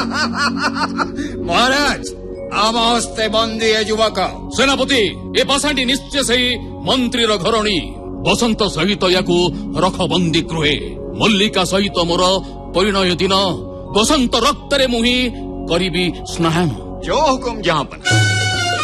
महाराज आमस्ते बंदी ए युवक। सेनापति ए पाषाणी निश्चय से मंत्री घरणी बसंत सहित या रख बंदी गृहे मल्लिका सहित मोर परिणय दिन बसंत रक्त मुही करी स्नान। जो हुकुम जहाँ पर।